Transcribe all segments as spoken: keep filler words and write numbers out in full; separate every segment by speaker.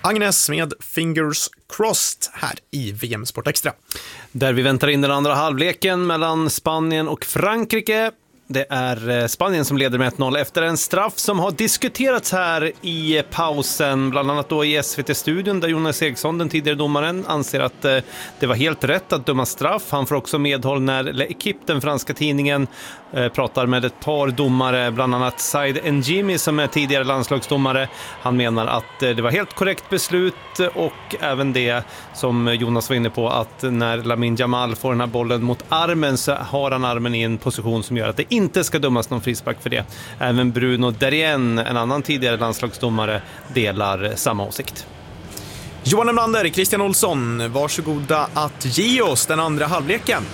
Speaker 1: Agnes med Fingers Crossed här i V M Sport Extra.
Speaker 2: Där vi väntar in den andra halvleken mellan Spanien och Frankrike. Det är Spanien som leder med ett noll efter en straff som har diskuterats här i pausen, bland annat då i S V T-studion, där Jonas Eriksson, den tidigare domaren, anser att det var helt rätt att döma straff. Han får också medhåll när L'Equipe, den franska tidningen, pratar med ett par domare, bland annat Said Njimi som är tidigare landslagsdomare. Han menar att det var helt korrekt beslut, och även det som Jonas var inne på, att när Lamine Yamal får den här bollen mot armen så har han armen i en position som gör att det inte ska dömas någon frispark för det. Även Bruno Darien, en annan tidigare landslagsdomare, delar samma åsikt.
Speaker 1: Johan Emlander, Christian Olsson, varsågoda att ge oss den andra halvleken.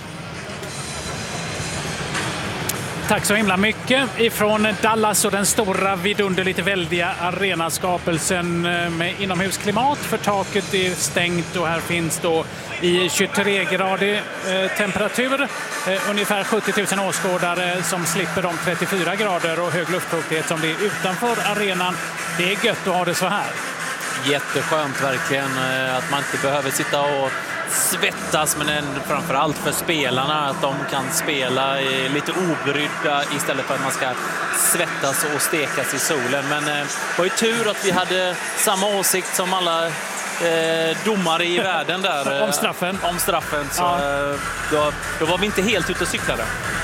Speaker 3: Tack så himla mycket. Ifrån Dallas och den stora, vidunderligt väldiga arenaskapelsen med inomhusklimat, för taket är stängt och här finns då i tjugotre gradig eh, temperatur eh, ungefär sjuttio tusen åskådare som slipper de trettiofyra grader och hög luftfuktighet som det är utanför arenan. Det är gött att ha det så här.
Speaker 4: Jätteskönt verkligen att man inte behöver sitta och svettas, men framförallt för spelarna att de kan spela lite obrydda istället för att man ska svettas och stekas i solen. Men det var ju tur att vi hade samma åsikt som alla eh, domare i världen där.
Speaker 3: Om straffen.
Speaker 4: Om straffen, så
Speaker 3: ja.
Speaker 4: då, då var vi inte helt ute och cyklade.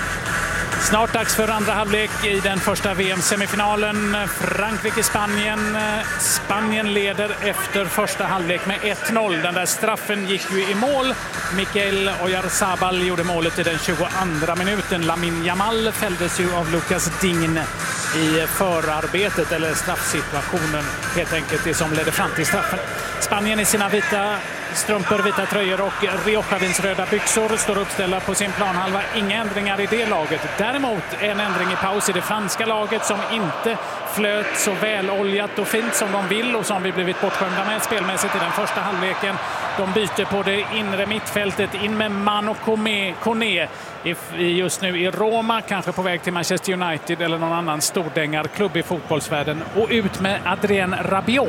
Speaker 3: Snart dags för andra halvlek i den första V M-semifinalen. Frankrike-Spanien. Spanien leder efter första halvlek med ett noll. Den där straffen gick ju i mål. Mikael Oyarzabal gjorde målet i den tjugoandra minuten. Lamine Yamal fälldes ju av Lucas Digne i förarbetet, eller straffsituationen helt enkelt, det som ledde fram till straffen. Spanien i sina vita strumpor, vita tröjor och Rioja-vins röda byxor står uppställda på sin planhalva. Inga ändringar i det laget. Däremot en ändring i paus i det franska laget som inte flöt så väloljat och fint som de vill och som vi blivit bortskämda med spelmässigt i den första halvleken. De byter på det inre mittfältet, in med Mano Koné just nu i Roma, kanske på väg till Manchester United eller någon annan stordängarklubb i fotbollsvärlden, och ut med Adrien Rabiot.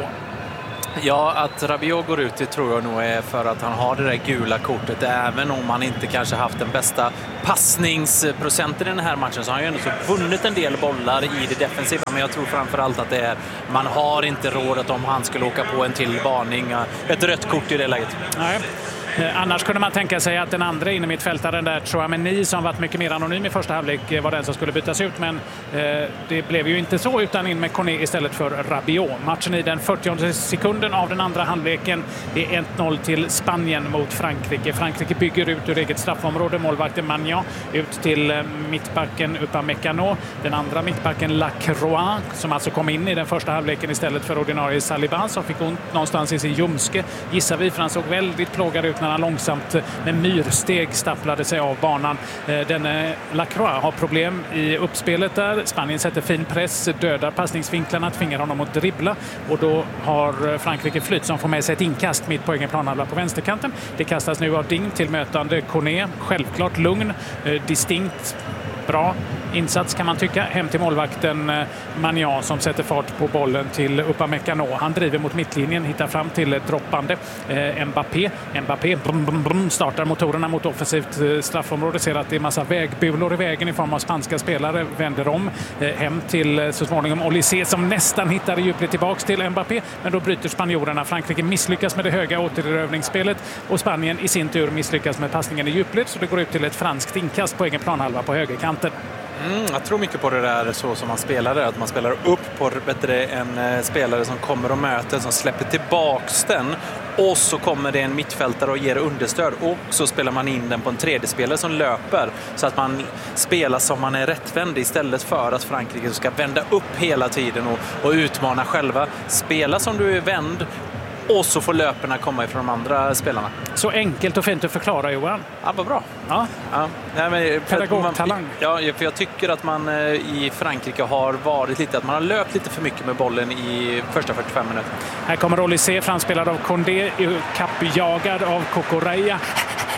Speaker 4: Ja, att Rabiot går ut, det tror jag nog är för att han har det där gula kortet. Även om han inte kanske haft den bästa passningsprocenten i den här matchen, så har han ju ändå så vunnit en del bollar i det defensiva. Men jag tror framförallt att det är, man har inte råd att om han skulle åka på en till varning, ett rött kort i det läget.
Speaker 3: Nej. Annars kunde man tänka sig att den andra inne mittfältaren där, Chouameni, som varit mycket mer anonym i första halvlek, var den som skulle bytas ut, men eh, det blev ju inte så, utan in med Koné istället för Rabiot. Matchen i den fyrtionde sekunden av den andra halvleken. Det är ett noll till Spanien mot Frankrike. Frankrike bygger ut ur eget straffområde. Målvakten Magnan ut till eh, mittbacken Upamecano. Den andra mittbacken Lacroix, som alltså kom in i den första halvleken istället för ordinarie Saliba, som fick ont någonstans i sin ljumske, gissar vi, för han såg väldigt plågad ut när han långsamt med myrsteg stapplade sig av banan. Den Lacroix har problem i uppspelet där. Spanien sätter fin press, dödar passningsvinklarna, tvingar honom att dribbla, och då har Frankrike flyt som får med sig ett inkast mitt på egen planhalva på vänsterkanten. Det kastas nu av Ding till mötande Koné. Självklart lugn, distinkt, bra insats kan man tycka. Hem till målvakten Magnan som sätter fart på bollen till Upamecano. Han driver mot mittlinjen, hittar fram till droppande eh, Mbappé. Mbappé brum, brum, brum, startar motorerna mot offensivt eh, straffområde. Ser att det är massa vägbulor i vägen i form av spanska spelare. Vänder om eh, hem till eh, så småningom Olysée som nästan hittar djupligt tillbaks till Mbappé. Men då bryter spanjorerna. Frankrike misslyckas med det höga återerövringsspelet och Spanien i sin tur misslyckas med passningen i djupled, så det går ut till ett franskt inkast på egen planhalva på högerkanten.
Speaker 4: Mm, jag tror mycket på det där så som man spelar det, att man spelar upp på bättre en eh, spelare som kommer och möter, som släpper tillbaks den, och så kommer det en mittfältare och ger understöd, och så spelar man in den på en tredje spelare som löper, så att man spelar som man är rättvänd istället för att Frankrike ska vända upp hela tiden och, och utmana själva. Spela som du är vänd, och så får löperna komma ifrån de andra spelarna.
Speaker 3: Så enkelt och fint att förklara, Johan.
Speaker 4: Ja, vad bra.
Speaker 3: Ja.
Speaker 4: Ja. Nej, men
Speaker 3: pedagogtalang.
Speaker 4: Ja, för jag tycker att man i Frankrike har varit lite, att man har löpt lite för mycket med bollen i första fyrtiofem minuter.
Speaker 3: Här kommer Olysée, framspelad av Condé, kappjagad av Kokoreia.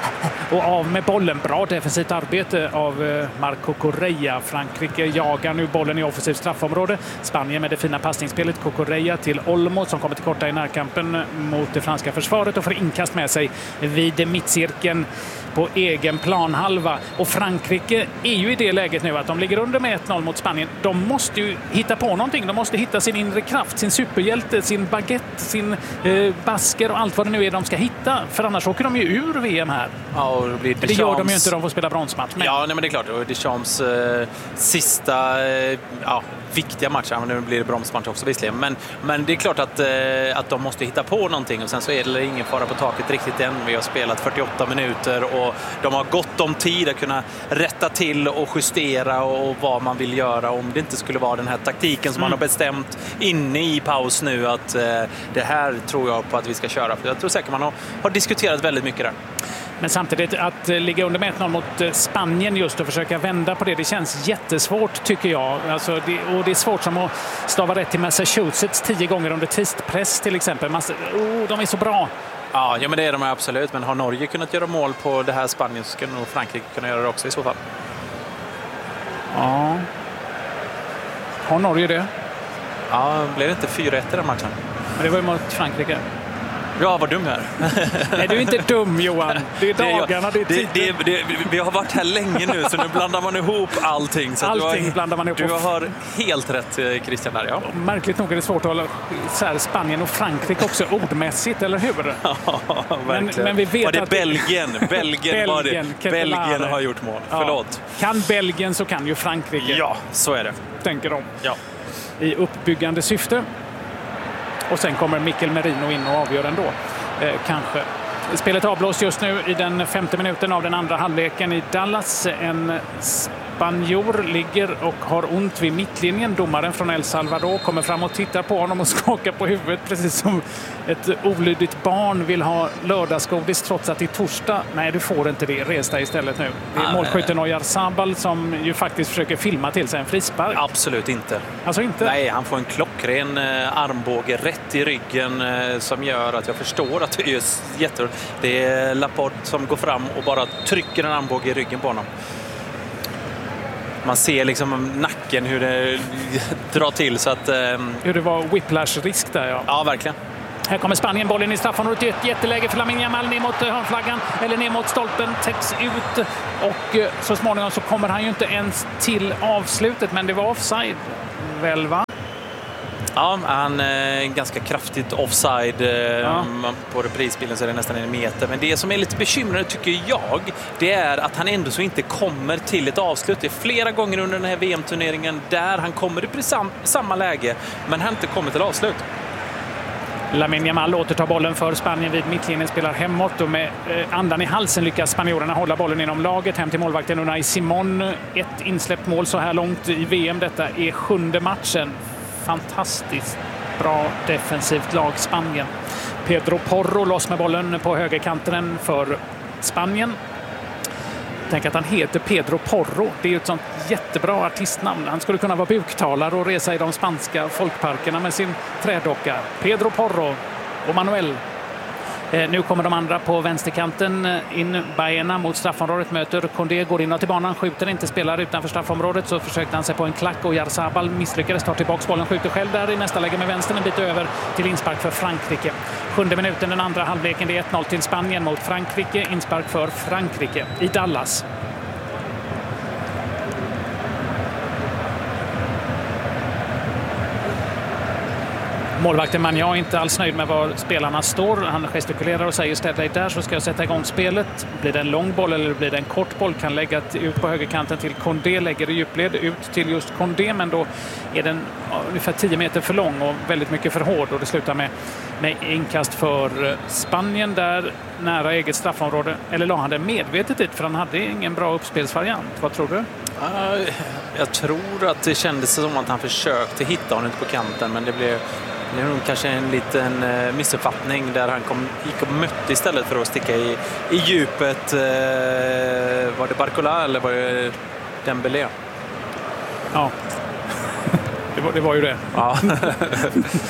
Speaker 3: och av med bollen. Bra defensivt arbete av Marco Correa. Frankrike jagar nu bollen i offensivt straffområde. Spanien med det fina passningsspelet. Correa till Olmo som kommer till korta i närkampen mot det franska försvaret och får inkast med sig vid mittcirkeln på egen planhalva. Och Frankrike är ju i det läget nu att de ligger under med ett noll mot Spanien. De måste ju hitta på någonting. De måste hitta sin inre kraft, sin superhjälte, sin baguette, sin eh, basker och allt vad det nu är de ska hitta. För annars åker de ju ur V M här.
Speaker 4: Ja, och det, blir
Speaker 3: det gör de ju inte, de får spela bronsmatch. Men...
Speaker 4: Ja, nej, men det är klart. Och Deschamps eh, sista eh, ja, viktiga match. Ja, nu blir det bronsmatch också visserligen. Men, men det är klart att, eh, att de måste hitta på någonting. Och sen så är det ingen fara på taket riktigt än. Vi har spelat fyrtioåtta minuter och de har gott om tid att kunna rätta till och justera och vad man vill göra om det inte skulle vara den här taktiken som mm. man har bestämt inne i paus nu att eh, det här tror jag på att vi ska köra. För jag tror säkert man har, har diskuterat väldigt mycket där.
Speaker 3: Men samtidigt att ligga under med ett noll mot Spanien just och försöka vända på det, det känns jättesvårt tycker jag. Alltså det, och det är svårt som att stava rätt till Massachusetts tio gånger under tidspress till exempel. Massa, oh, de är så bra.
Speaker 4: Ja, ja, men det är de absolut. Men har Norge kunnat göra mål på det här Spanien så ska nog Frankrike kunna göra det också i så fall.
Speaker 3: Ja. Har Norge det?
Speaker 4: Ja, blev det inte fyra ett i den matchen?
Speaker 3: Men det var ju mot Frankrike.
Speaker 4: Ja, vad dum här.
Speaker 3: Nej, du är inte dum, Johan. Det är dagarna, det är tiden.
Speaker 4: Det, det, det, vi har varit här länge nu, så nu blandar man ihop allting. Så
Speaker 3: allting
Speaker 4: du har, blandar man ihop. Du har helt rätt, Christian. Där, ja.
Speaker 3: Märkligt nog är det svårt att hålla så här, Spanien och Frankrike också ordmässigt, eller hur?
Speaker 4: Ja,
Speaker 3: men, men vi vet
Speaker 4: var det
Speaker 3: att...
Speaker 4: Belgien? Belgien, var det. Belgien har gjort mål.
Speaker 3: Ja.
Speaker 4: Förlåt.
Speaker 3: Kan Belgien så kan ju Frankrike.
Speaker 4: Ja, så är det.
Speaker 3: Tänker de.
Speaker 4: Ja.
Speaker 3: I uppbyggande syfte. Och sen kommer Mikel Merino in och avgör ändå. Eh, kanske. Spelet avblåst just nu i den femte minuten av den andra halvleken i Dallas. En spanjor ligger och har ont vid mittlinjen. Domaren från El Salvador kommer fram och tittar på honom och skakar på huvudet precis som ett olydigt barn vill ha lördagsgodis trots att det är torsdag. Nej, du får inte det. Res dig istället nu. Det är målskytten Oyarzabal som ju faktiskt försöker filma till sig en frispark.
Speaker 4: Absolut inte.
Speaker 3: Alltså inte?
Speaker 4: Nej, han får en klockren eh, armbåge rätt i ryggen eh, som gör att jag förstår att det är jätte... Det är Laporte som går fram och bara trycker en armbåge i ryggen på honom. Man ser liksom nacken hur det drar till så att... Eh...
Speaker 3: Hur det var whiplash-risk där, ja.
Speaker 4: Ja, verkligen.
Speaker 3: Här kommer Spanien, bollen i straffområdet, ett jätteläge för Lamine Yamal ner mot hörnflaggan eller ner mot stolpen, täcks ut och så småningom så kommer han ju inte ens till avslutet, men det var offside väl, va?
Speaker 4: Ja, han är ganska kraftigt offside. Ja. På reprisbilden så är det nästan en meter. Men det som är lite bekymrande tycker jag, det är att han ändå så inte kommer till ett avslut. Det är flera gånger under den här V M-turneringen där han kommer i precis samma läge, men han inte kommer till avslut.
Speaker 3: Lamine Yamal återtar bollen för Spanien vid mittlinjen, spelar hemåt och med andan i halsen lyckas spanjorerna hålla bollen inom laget hem till målvakten Unai Simon. Ett insläppt mål så här långt i V M. Detta är sjunde matchen. Fantastiskt bra defensivt lag Spanien. Pedro Porro loss med bollen på högerkanten för Spanien. Tänk att han heter Pedro Porro. Det är ju ett sånt jättebra artistnamn. Han skulle kunna vara buktalare och resa i de spanska folkparkerna med sin trädocka. Pedro Porro och Manuel. Eh, nu kommer de andra på vänsterkanten in. Baena mot straffområdet möter Condé, går in till banan, skjuter inte, spelar utanför straffområdet, så försökte han sig på en klack och Oyarzabal misslyckades, tar tillbaka bollen, skjuter själv där i nästa läge med vänstern, en bit över till inspark för Frankrike. Sjunde minuten den andra halvleken, det är ett noll till Spanien mot Frankrike, inspark för Frankrike i Dallas. Målvakten Magnan är inte alls nöjd med var spelarna står. Han gestikulerar och säger ställ dig där så ska jag sätta igång spelet. Blir det en lång boll eller blir det en kort boll? Kan lägga ut på högerkanten till Condé, lägger i djupled ut till just Condé, men då är den ungefär tio meter för lång och väldigt mycket för hård och det slutar med, med inkast för Spanien där nära eget straffområde. Eller la han det medvetet dit för han hade ingen bra uppspelsvariant? Vad tror du?
Speaker 4: Jag tror att det kändes som att han försökte hitta honom på kanten, men det blev Det är nog kanske en liten eh, missuppfattning där han kom, gick och mötte istället för att sticka i, i djupet. Eh, var det Barcola eller var det Dembélé?
Speaker 3: Ja, det var, det var ju det.
Speaker 4: Ja.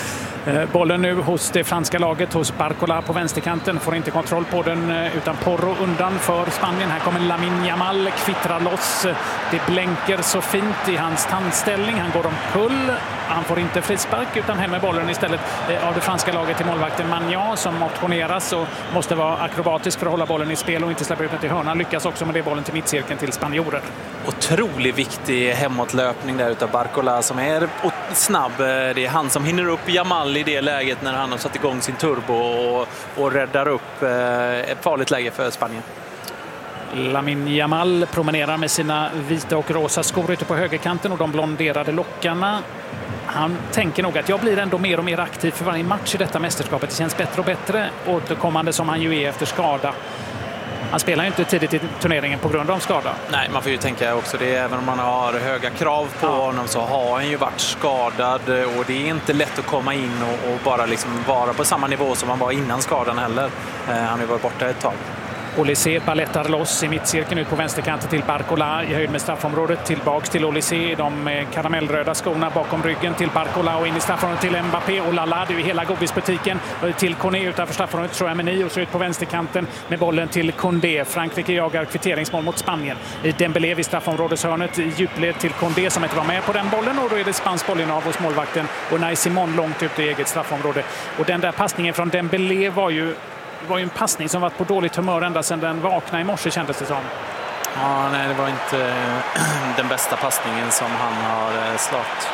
Speaker 3: Bollen nu hos det franska laget, hos Barcola på vänsterkanten. Får inte kontroll på den utan Porro undan för Spanien. Här kommer Lamine Yamal, kvittrar loss. Det blänker så fint i hans tandställning. Han går omkull. Han får inte frispark utan hem med bollen istället av det franska laget till målvakten Magnan som motioneras och måste vara akrobatisk för att hålla bollen i spel och inte släppa ut den till hörnan. Lyckas också med det bollen till mittcirkeln till spanjorer.
Speaker 4: Otroligt viktig hemåtlöpning där utav Barcola som är snabb. Det är han som hinner upp Yamal i det läget när han har satt igång sin turbo och, och räddar upp ett farligt läge för Spanien.
Speaker 3: Lamine Yamal promenerar med sina vita och rosa skor ute på högerkanten och de blonderade lockarna. Han tänker nog att jag blir ändå mer och mer aktiv för varje match i detta mästerskapet. Det känns bättre och bättre återkommande som han ju är efter skada. Han spelar ju inte tidigt i turneringen på grund av skada.
Speaker 4: Nej, man får ju tänka också det. Även om man har höga krav på ja. honom så har han ju varit skadad. Och det är inte lätt att komma in och, och bara liksom vara på samma nivå som han var innan skadan heller. Eh, han har ju varit borta ett tag.
Speaker 3: Olysée ballettar loss i mittcirkeln ut på vänsterkanten till Barcola i höjd med straffområdet. Tillbaks till Olysée, de karamellröda skorna bakom ryggen till Barcola och in i straffområdet till Mbappé och Lala. Det är hela godisbutiken till Koné utanför straffområdet. Chouameni och så ut på vänsterkanten med bollen till Koundé. Frankrike jagar kvitteringsmål mot Spanien. Dembélé vid straffområdeshörnet i djupled till Koundé som inte var med på den bollen och då är det spansk bollinnehav hos målvakten och Unai Simon långt ut i eget straffområde. Och den där passningen från Dembélé var ju Det var ju en passning som var på dåligt humör ända sedan den vaknade i morse kändes det som.
Speaker 4: Ja, nej, det var inte den bästa passningen som han har slått.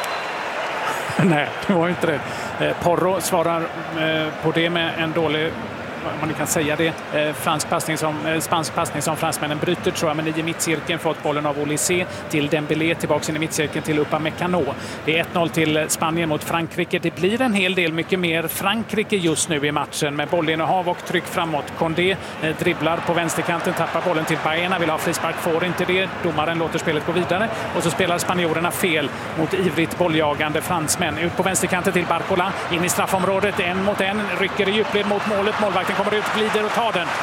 Speaker 3: Nej, det var inte det. Porro svarar på det med en dålig, om man kan säga det, fransk passning som, spansk passning som fransmännen bryter tror jag, men i mittcirkeln fått bollen av Olysée till Dembélé tillbaka in i mittcirkeln till Upamecano. Det är ett noll till Spanien mot Frankrike. Det blir en hel del mycket mer Frankrike just nu i matchen med bollinnehav och tryck framåt. Koundé dribblar på vänsterkanten, tappar bollen till Baena, vill ha frispark, får inte det. Domaren låter spelet gå vidare och så spelar spanjorerna fel mot ivrigt bolljagande fransmän. Ut på vänsterkanten till Barcola, in i straffområdet, en mot en, rycker i djupled mot målet, målvakten kommer ut, glider och tar den.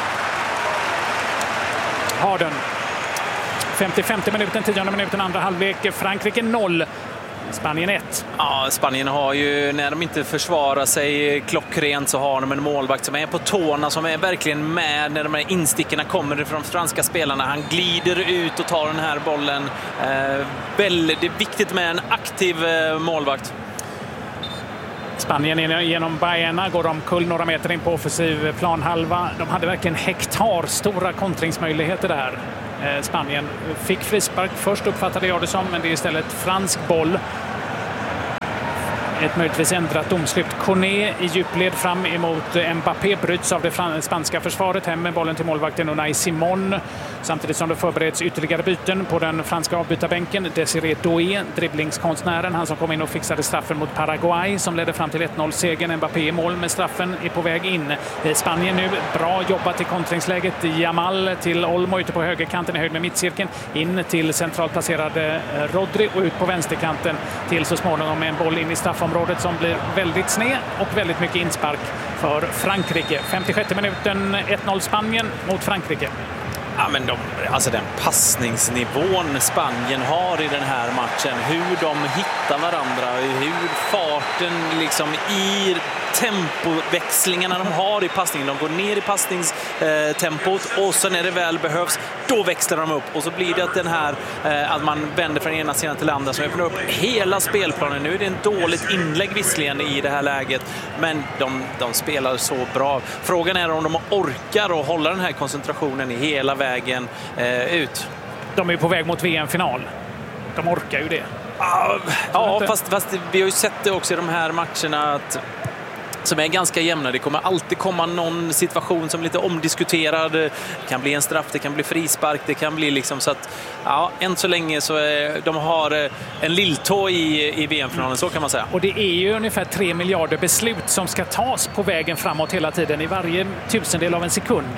Speaker 3: Har den. femtiofemte minuten, tionde minuten, andra halvlek. Frankrike noll. Spanien ett.
Speaker 4: Ja, Spanien har ju, när de inte försvarar sig klockrent så har de en målvakt som är på tårna, som är verkligen med när de här instickorna kommer från franska spelarna. Han glider ut och tar den här bollen. Eh, väldigt, det är viktigt med en aktiv eh, målvakt.
Speaker 3: Spanien genom Baena går de kull några meter in på offensiv planhalva. De hade verkligen hektar stora kontringsmöjligheter där. Spanien fick frispark först, uppfattade jag det som, men det är istället fransk boll. Ett möjligtvis ändrat domslut. Koné i djupled fram emot Mbappé, bryts av det spanska försvaret, hem med bollen till målvakten Unai Simon. Samtidigt som det förbereds ytterligare byten på den franska avbytarbänken. Desiré Doué, dribblingskonstnären, han som kom in och fixade straffen mot Paraguay som ledde fram till ett noll-segern. Mbappé i mål med straffen är på väg in. Spanien nu, bra jobbat i kontringsläget. Yamal till Olmo ute på högerkanten i höjd med mittcirkeln. In till centralt placerade Rodri och ut på vänsterkanten till så småningom med en boll in i straffområdet som blir väldigt sned och väldigt mycket inspark för Frankrike. femtiosjätte minuten, ett noll Spanien mot Frankrike.
Speaker 4: Ja, men de, alltså den passningsnivån Spanien har i den här matchen, hur de hittar varandra, hur farten liksom i tempoväxlingarna de har i passningen. De går ner i passningstempot och så när det väl behövs, då växlar de upp. Och så blir det att den här, att man vänder från ena sidan till andra som öppnar upp hela spelplanen. Nu är det en dåligt inlägg visserligen i det här läget, men de, de spelar så bra. Frågan är om de orkar att hålla den här koncentrationen i hela vägen eh, ut.
Speaker 3: De är på väg mot V M-final. De orkar ju det.
Speaker 4: Ja, ja fast, fast vi har ju sett det också i de här matcherna att som är ganska jämna. Det kommer alltid komma någon situation som är lite omdiskuterad. Det kan bli en straff, det kan bli frispark, det kan bli liksom så att ja, än så länge så är, de har en lilltå i, i V M-finalen, så kan man säga.
Speaker 3: Och det är ju ungefär tre miljarder beslut som ska tas på vägen framåt hela tiden i varje tusendel av en sekund.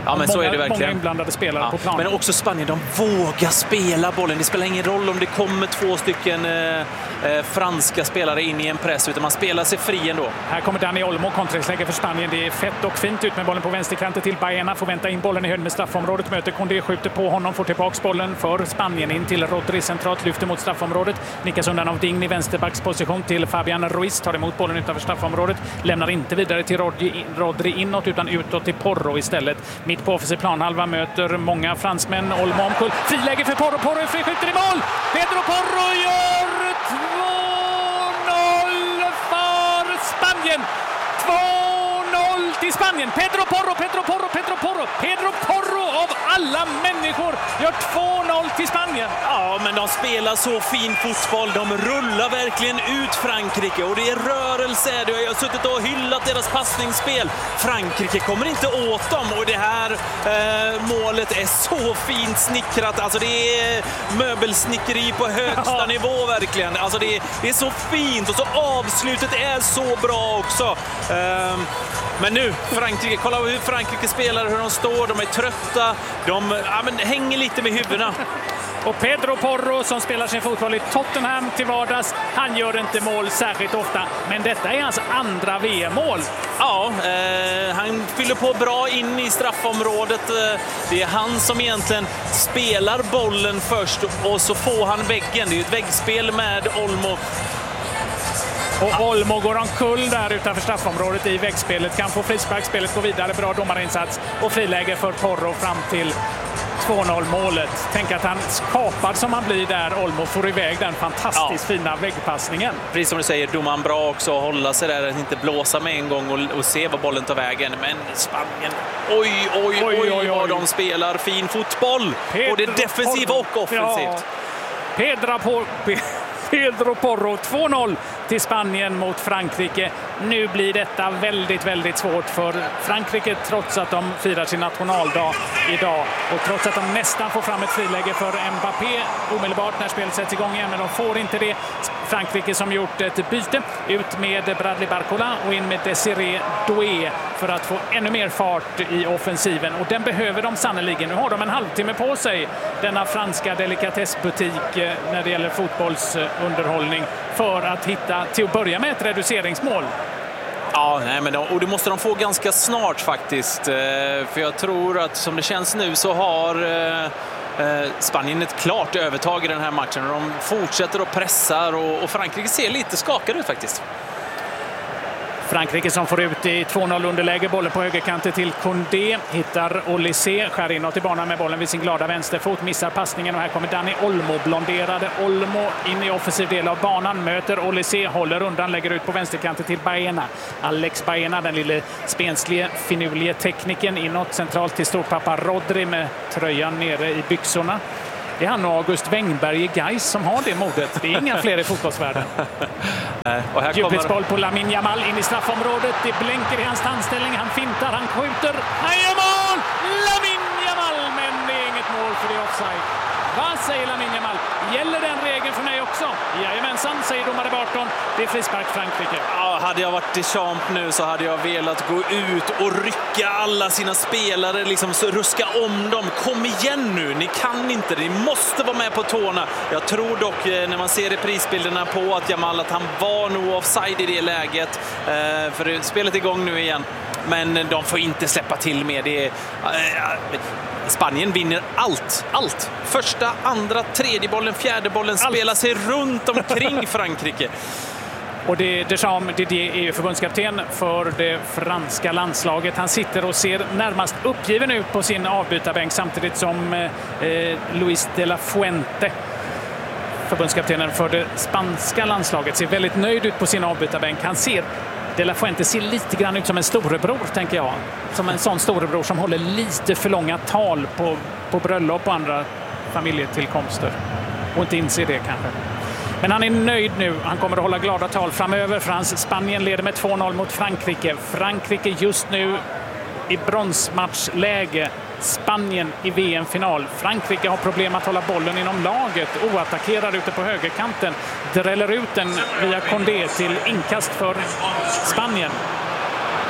Speaker 4: Ja, men
Speaker 3: många,
Speaker 4: så är det verkligen.
Speaker 3: Många inblandade spelare
Speaker 4: ja,
Speaker 3: på planen.
Speaker 4: Men också Spanien, de vågar spela bollen. Det spelar ingen roll om det kommer två stycken eh, eh, franska spelare in i en press, utan man spelar sig fri ändå.
Speaker 3: Här kommer Dani Olmo, kontringsläge för Spanien. Det är fett och fint ut med bollen på vänsterkanten till Baena. Får vänta in bollen i höjd med straffområdet. Möter Condé, skjuter på honom, får tillbaks bollen för Spanien in till Rodri centralt, lyfter mot straffområdet. Nickas undan av Digny i vänsterbacksposition till Fabian Ruiz. Tar emot bollen utanför straffområdet. Lämnar inte vidare till Rodri, Rodri inåt utan utåt till Porro istället. Mitt på offensiv planhalva möter många fransmän. Olmo omkull. Friläge för Porro. Porro är fri, skjuter i mål. Pedro Porro gör två noll för Spanien. två noll till Spanien. Pedro Porro, Pedro Porro, Pedro Porro. Pedro Porro av alla människor gör två noll till Spanien.
Speaker 4: Ja, men de spelar så fin fotboll. De rullar verkligen ut Frankrike och det är rörelse. Jag har suttit och hyllat deras passningsspel. Frankrike kommer inte åt dem och det här eh, målet är så fint snickrat. Alltså det är möbelsnickeri på högsta ja. nivå verkligen. Alltså det är, det är så fint och så avslutet är så bra också. Eh, men nu, Frankrike, kolla hur Frankrike spelar, hur de står. De är trötta, de ja, men, hänger lite med huvudena.
Speaker 3: Och Pedro Porro som spelar sin fotboll i Tottenham till vardags, han gör inte mål särskilt ofta. Men detta är hans andra V M-mål.
Speaker 4: Ja, eh, han fyller på bra in i straffområdet. Det är han som egentligen spelar bollen först och så får han väggen. Det är ett väggspel med Olmo.
Speaker 3: Och Olmo går omkull där utanför straffområdet i väggspelet. Kan få frisparksspelet gå vidare. Bra domarinsats och friläge för Porro fram till två noll målet. Tänk att han skapad som han blir där. Olmo får iväg den fantastiskt ja. fina väggpassningen.
Speaker 4: Precis som du säger, domaren bra också att hålla sig där, att inte blåsa med en gång och, och se vad bollen tar vägen. Men Spanien, oj, oj, oj, oj, oj vad de spelar fin fotboll. Pedro både defensivt och offensivt. Ja.
Speaker 3: Pedro på... Pedro Porro, två noll till Spanien mot Frankrike. Nu blir detta väldigt, väldigt svårt för Frankrike trots att de firar sin nationaldag idag. Och trots att de nästan får fram ett friläge för Mbappé omedelbart när spelet sätts igång igen. Men de får inte det. Frankrike som gjort ett byte ut med Bradley Barcola och in med Desiré Doué för att få ännu mer fart i offensiven. Och den behöver de sannoliken. Nu har de en halvtimme på sig, denna franska delikatessbutik när det gäller fotbollsunderhållning, för att hitta till att börja med ett reduceringsmål.
Speaker 4: Ja, nej, men de, och det måste de få ganska snart faktiskt. För jag tror att som det känns nu så har eh, Spanien ett klart övertag i den här matchen. Och de fortsätter och pressar och, och Frankrike ser lite skakade ut faktiskt.
Speaker 3: Frankrike som får ut i två noll underläge, bollen på högerkanten till Condé, hittar Olysée, skär inåt i banan med bollen vid sin glada vänsterfot, missar passningen och här kommer Dani Olmo, blonderade Olmo in i offensiv del av banan, möter Olysée, håller undan, lägger ut på vänsterkanten till Baena. Alex Baena, den lille spenslige, finurlige tekniken inåt centralt till storpappa Rodri med tröjan nere i byxorna. Det är han och August Wengberg i Gais som har det modet. Det är inga fler i fotbollsvärlden.
Speaker 4: Och här
Speaker 3: Djupledsboll på Lamine Yamal in i straffområdet. Det blänker i hans tandställning. Han fintar, han skjuter. Han gör mål! Lamine Yamal! Men det är inget mål för det offside. Vad säger Lamine Yamal? Gäller den regeln för mig också? Jajamensan, säger domare Barton. Det är frispark Frankrike.
Speaker 4: Ja, hade jag varit Deschamps nu så hade jag velat gå ut och rycka alla sina spelare, liksom så ruska om dem. Kom igen nu, ni kan inte, ni måste vara med på tårna. Jag tror dock när man ser reprisbilderna på att Yamal, att han var nog offside i det läget. Eh, för spelet är igång nu igen. Men de får inte släppa till med det. Eh, Spanien vinner allt, allt. Första, andra, tredje bollen, fjärde bollen spelar sig runt omkring Frankrike.
Speaker 3: Och det, Deschamps, det är ju förbundskapten för det franska landslaget. Han sitter och ser närmast uppgiven ut på sin avbytarbänk samtidigt som eh, Luis de la Fuente, förbundskaptenen för det spanska landslaget, ser väldigt nöjd ut på sin avbytarbänk. Han ser De La Fuente ser lite grann ut som en storebror, tänker jag. Som en sån storebror som håller lite för långa tal på, på bröllop och andra familjetillkomster. Och inte inser det kanske. Men han är nöjd nu. Han kommer att hålla glada tal framöver. Frans Spanien leder med två noll mot Frankrike. Frankrike just nu i bronsmatchläge. Spanien i V M-final. Frankrike har problem att hålla bollen inom laget. Oattackerad ute på högerkanten. Dräller ut den via Condé till inkast för Spanien.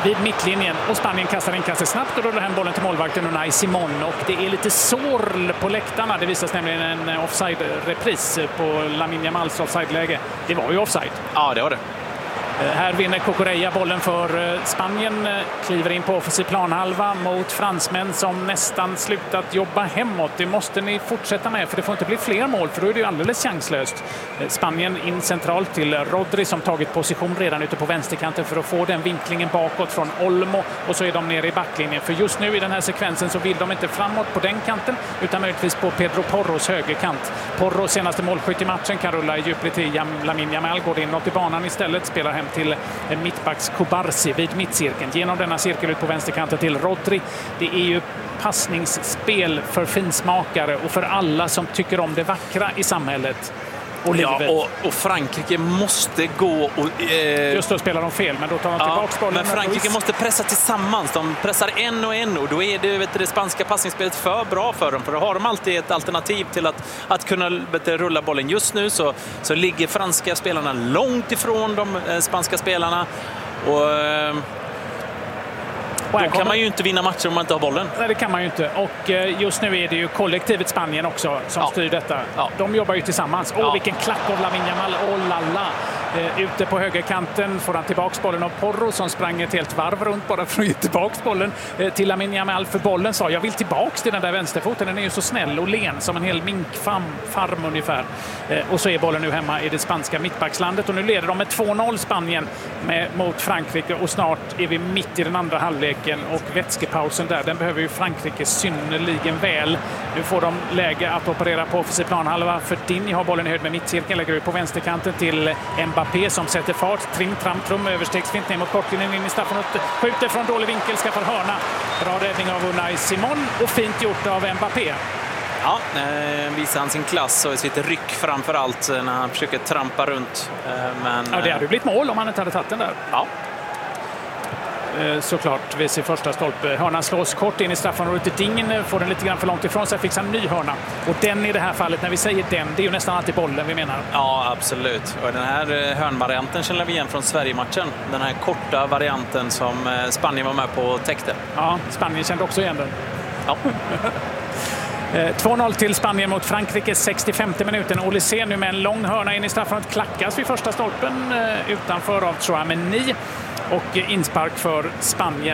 Speaker 3: vid mittlinjen och Spanien kastar inkastet snabbt och rullar hem bollen till målvakten Unai Simon, och det är lite sorl på läktarna. Det visas nämligen en offside-repris på Lamine Yamals offside-läge. Det var ju offside.
Speaker 4: Ja, det var det.
Speaker 3: Här vinner Cucurella bollen för Spanien, kliver in på offensiv planhalva mot fransmän som nästan slutat jobba hemåt. Det måste ni fortsätta med, för det får inte bli fler mål, för då är det ju alldeles chanslöst. Spanien in centralt till Rodri som tagit position redan ute på vänsterkanten för att få den vinklingen bakåt från Olmo, och så är de nere i backlinjen. För just nu i den här sekvensen så vill de inte framåt på den kanten utan möjligtvis på Pedro Porros högerkant. Porro, senaste målskytt i matchen, kan rulla i djupled till Lamine Yamal, går inåt i banan istället, spelar hem till en mittbacks Kubarsi vid mittcirkeln. Genom denna cirkel ut på vänsterkanten till Rodri. Det är ju passningsspel för finsmakare och för alla som tycker om det vackra i samhället. Och,
Speaker 4: ja, och, och Frankrike måste gå och...
Speaker 3: Eh... Just då spelar de fel, men då tar de tillbaka ja, bollen.
Speaker 4: Men Frankrike måste pressa tillsammans. De pressar en och en, och då är det, vet du, det spanska passningsspelet för bra för dem. För då har de alltid ett alternativ till att, att kunna vet du, rulla bollen. Just nu så, så ligger franska spelarna långt ifrån de eh, spanska spelarna. Och... Eh... Då kan man ju inte vinna matcher om man inte har bollen.
Speaker 3: Nej, det kan man ju inte. Och just nu är det ju kollektivet Spanien också som ja. styr detta. Ja. De jobbar ju tillsammans. Åh, ja. vilken klack av Lamine Yamal. Åh, lalla. Eh, ute på högerkanten får han tillbaks bollen av Porro som sprang ett helt varv runt bara för att ge tillbaks bollen eh, till Lamine Yamal. För bollen sa, jag vill tillbaks till den där vänsterfoten. Den är ju så snäll och len som en hel minkfarm farm ungefär. Eh, och så är bollen nu hemma i det spanska mittbackslandet. Och nu leder de med två noll Spanien med, mot Frankrike. Och snart är vi mitt i den andra halvleken. Och vätskepausen där, den behöver ju Frankrike synnerligen väl. Nu får de läge att operera på offensiv planhalva. För Digne har bollen i höjd med mittcirkeln. Lägger ut på vänsterkanten till Mbappé som sätter fart. Trim, tram, trum, överstegsfint ner mot kortlinjen in i straffområdet. Skjuter från dålig vinkel, skaffar hörna. Bra räddning av Unai Simon och fint gjort av Mbappé.
Speaker 4: Ja, eh, visar han sin klass och sitt ryck framför allt när han försöker trampa runt. Eh, men,
Speaker 3: ja, det hade ju blivit mål om han inte hade tagit den där.
Speaker 4: Ja.
Speaker 3: Såklart vid sin första stolpe. Hörnan slås kort in i straffområdet. Dingen får den lite grann för långt ifrån sig, fixar en ny hörna. Och den i det här fallet, när vi säger den, det är ju nästan alltid bollen vi menar.
Speaker 4: Ja, absolut. Och den här hörnvarianten känner vi igen från Sverige-matchen. Den här korta varianten som Spanien var med på och täckte.
Speaker 3: Ja, Spanien kände också igen den. Ja. två noll till Spanien mot Frankrike, sextiofemte minuten. Olysée nu med en lång hörna in i straffområdet, klackas vid första stolpen utanför av Tchouaméni. Och inspark för Spanien.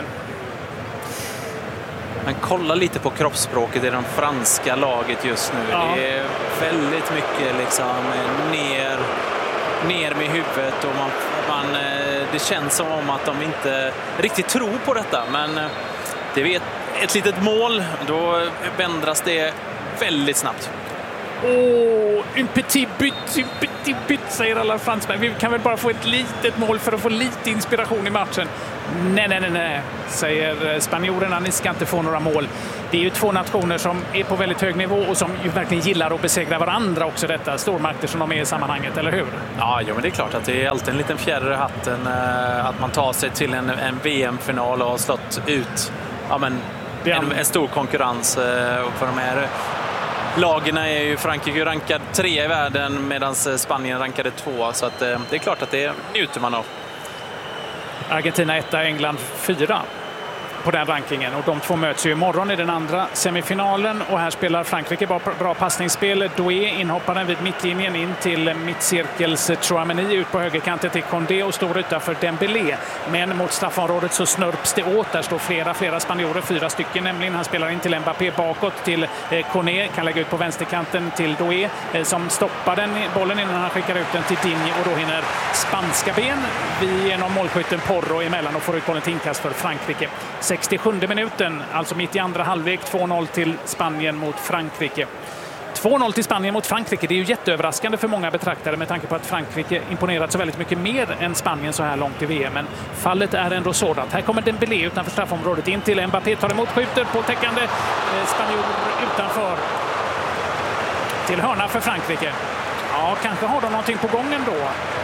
Speaker 4: Men kolla lite på kroppsspråket i det franska laget just nu. Ja. Det är väldigt mycket liksom ner, ner med huvudet. Och man, man, det känns som om att de inte riktigt tror på detta. Men det är ett, ett litet mål, då ändras det väldigt snabbt.
Speaker 3: Åh, oh, en petit bytt, en petit bytt, säger alla fransmän. Vi kan väl bara få ett litet mål för att få lite inspiration i matchen. Nej, nej, nej, nej, säger spanjorerna. Ni ska inte få några mål. Det är ju två nationer som är på väldigt hög nivå och som ju verkligen gillar att besegra varandra också, detta. Stormakter som de är i sammanhanget, eller hur?
Speaker 4: Ja, jo, men det är klart att det är alltid en liten fjäder i hatten att man tar sig till en, en V M-final och har slått ut ja, men en, en stor konkurrens för de här. Lagen är ju Frankrike rankad tre i världen medan Spanien rankade två. Så att, det är klart att det njuter man av.
Speaker 3: Argentina etta, England fyra på den rankingen. Och de två möts ju imorgon i den andra semifinalen. Och här spelar Frankrike bra, bra passningsspel. Doué inhopparen vid mittlinjen in till mittcirkels Tchouaméni ut på högerkanten till Condé och stor yta för Dembélé. Men mot straffområdet så snörps det åt. Där står flera, flera spanjorer, fyra stycken nämligen. Han spelar in till Mbappé bakåt till eh, Koné. Kan lägga ut på vänsterkanten till Doué eh, som stoppar den bollen innan han skickar ut den till Digne. Och då hinner spanska ben vid genom målskytten Porro emellan och får ut bollen till inkast för Frankrike. sextiosjunde minuten, alltså mitt i andra halvlek, två noll till Spanien mot Frankrike. två noll till Spanien mot Frankrike, det är ju jätteöverraskande för många betraktare med tanke på att Frankrike imponerat så väldigt mycket mer än Spanien så här långt i V M. Men fallet är ändå sådant. Här kommer Dembélé utanför straffområdet in till Mbappé, tar emot, skjuter på täckande spanjor utanför till hörna för Frankrike. Ja, kanske har de någonting på gången då.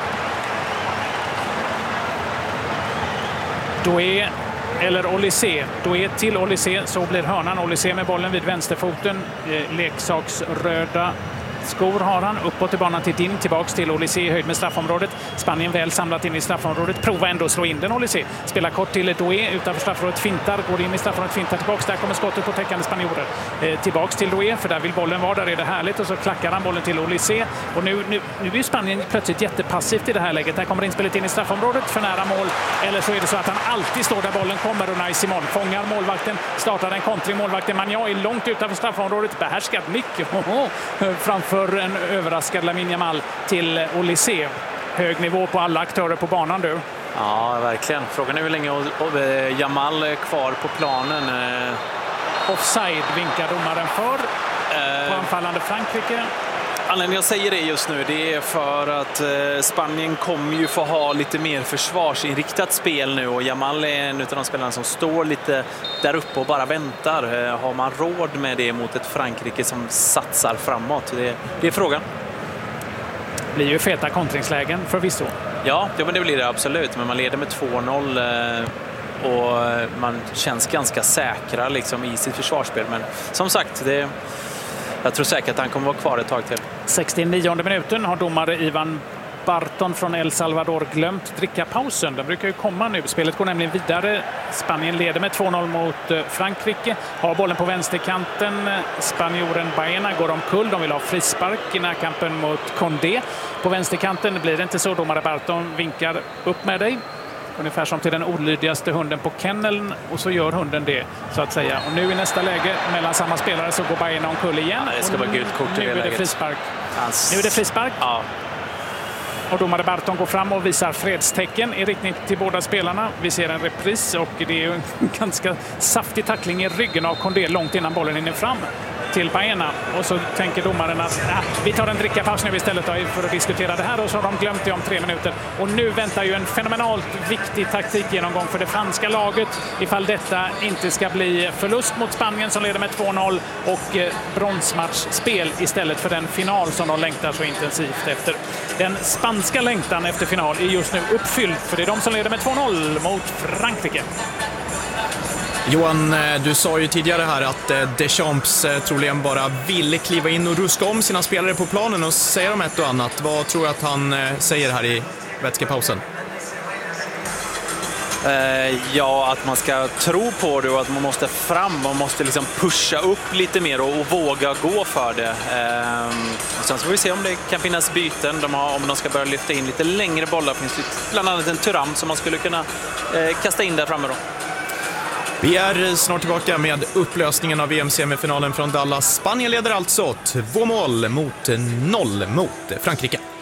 Speaker 3: Då är eller Olysée. Då är till Olysée, så blir hörnan. Olysée med bollen vid vänsterfoten. Leksaksröda skor har han. Uppåt i banan till Din, tillbaks till Olise i höjd med straffområdet. Spanien väl samlat in i straffområdet. Prova ändå slå in den Olise. Spelar kort till Doué utanför straffområdet. Fintar, går in i straffområdet, fintar tillbaks. Där kommer skottet på täckande spanjorer. Eh, tillbaks till Doué, för där vill bollen vara. Där är det härligt. Och så klackar han bollen till Olise. Och nu, nu, nu är Spanien plötsligt jättepassivt i det här läget. Där kommer inspelet in i straffområdet för nära mål. Eller så är det så att han alltid står där bollen kommer. Och Unai Simon fångar målvakten. Startar en kontring. Målvakten Magnan är långt utanför straffområdet. Behärskat mycket. Framför en överraskad Lamine Yamal till Olise. Hög nivå på alla aktörer på banan du.
Speaker 4: Ja, verkligen. Frågan är hur länge Yamal är kvar på planen.
Speaker 3: Offside vinkar domaren för på anfallande Frankrike.
Speaker 4: Anledningen jag säger det just nu, det är för att eh, Spanien kommer ju få ha lite mer försvarsinriktat spel nu, och Yamal är en av de spelarna som står lite där uppe och bara väntar. Eh, har man råd med det mot ett Frankrike som satsar framåt? Det, det är frågan.
Speaker 3: Det blir ju feta kontringslägen förvisso.
Speaker 4: Ja, det, men det blir det absolut, men man leder med två noll eh, och man känns ganska säkra liksom, i sitt försvarsspel. Men som sagt, det jag tror säkert att han kommer vara kvar ett tag till.
Speaker 3: sextionionde minuten har domare Ivan Barton från El Salvador glömt dricka pausen. Den brukar ju komma nu. Spelet går nämligen vidare. Spanien leder med två noll mot Frankrike. Har bollen på vänsterkanten. Spanjoren Baena går omkull. De vill ha frispark i närkampen mot Condé. På vänsterkanten blir det inte så. Domare Barton vinkar upp med dig. Ungefär som till den olydigaste hunden på kenneln, och så gör hunden det så att säga. Och nu i nästa läge mellan samma spelare så går Baena omkull igen.
Speaker 4: Ja, det ska vara gult kort i
Speaker 3: nu
Speaker 4: det
Speaker 3: är det
Speaker 4: läget.
Speaker 3: frispark.
Speaker 4: Hans...
Speaker 3: Nu är det frispark.
Speaker 4: Ja.
Speaker 3: Och domare Barton går fram och visar fredstecken i riktning till båda spelarna. Vi ser en repris och det är en ganska saftig tackling i ryggen av Condé långt innan bollen hinner fram till Baena. Och så tänker domaren att äh, vi tar en drickapaus nu istället då, för att diskutera det här, och så har de glömt det om tre minuter. Och nu väntar ju en fenomenalt viktig taktikgenomgång för det franska laget ifall detta inte ska bli förlust mot Spanien som leder med två noll och eh, bronsmatchspel istället för den final som de längtar så intensivt efter. Den spanska längtan efter final är just nu uppfylld, för det är de som leder med två noll mot Frankrike.
Speaker 1: Johan, du sa ju tidigare här att Deschamps troligen bara ville kliva in och ruska om sina spelare på planen och säga dem ett och annat. Vad tror du att han säger här i vätskepausen?
Speaker 4: Eh, ja, att man ska tro på det och att man måste fram, man måste liksom pusha upp lite mer och, och våga gå för det. Eh, och sen så får vi se om det kan finnas byten, de har, om de ska börja lyfta in lite längre bollar. Finns det bland annat en Thuram som man skulle kunna eh, kasta in där framme då.
Speaker 1: Vi är snart tillbaka med upplösningen av V M-semifinalen från Dallas. Spanien leder alltså två mål mot noll mot Frankrike.